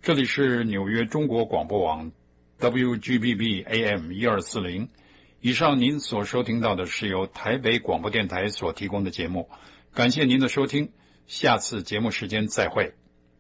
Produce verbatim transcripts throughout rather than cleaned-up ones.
这里是纽约中国广播网 W G B B A M 一二四零。以上您所收听到的是由台北广播电台所提供的节目，感谢您的收听，下次节目时间再会。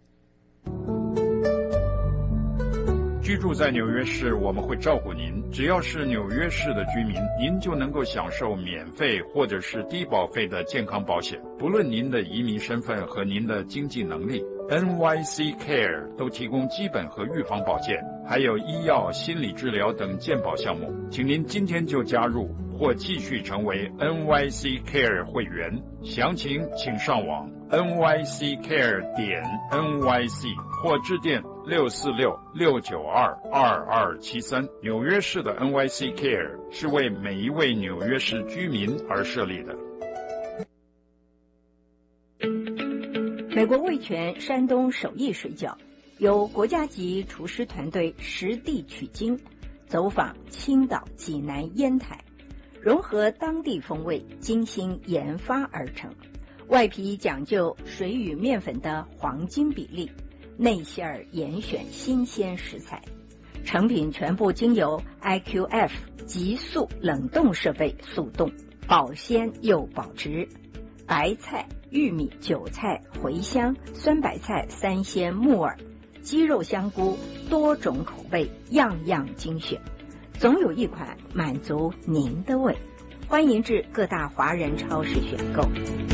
居住在纽约市，我们会照顾您。只要是纽约市的居民，您就能够享受免费或者是低保费的健康保险，不论您的移民身份和您的经济能力。N Y C Care 都提供基本和预防保健，还有医药、心理治疗等健保项目。请您今天就加入或继续成为 N Y C Care 会员。详情请上网 N Y C Care 点 N Y C 或致电六四六六九二二二七三。纽约市的 N Y C Care 是为每一位纽约市居民而设立的。 美国味全山东手艺水饺由国家级厨师团队实地取经，走访青岛、济南、烟台，融合当地风味，精心研发而成。外皮讲究水与面粉的黄金比例，内馅儿严选新鲜食材，成品全部经由 I Q F 急速冷冻设备速冻，保鲜又保值。白菜、玉米、韭菜、茴香、酸白菜、三鲜、木耳、鸡肉、香菇，多种口味，样样精选，总有一款满足您的胃。欢迎至各大华人超市选购。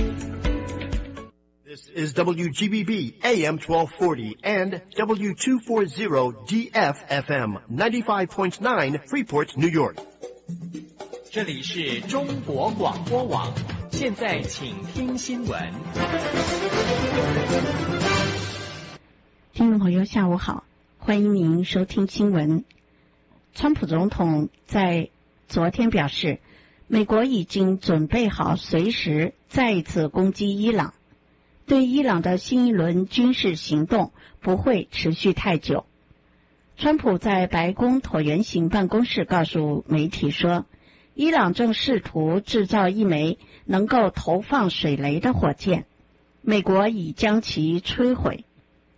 This is W G B B A M twelve forty and W two forty D F F M ninety-five point nine Freeport, New York. 这里是中国广播网，现在请听新闻。 听众朋友下午好，欢迎您收听新闻。川普总统在昨天表示，美国已经准备好随时再一次攻击伊朗，对伊朗的新一轮军事行动不会持续太久。川普在白宫椭圆形办公室告诉媒体说，伊朗正试图制造一枚能够投放水雷的火箭，美国已将其摧毁。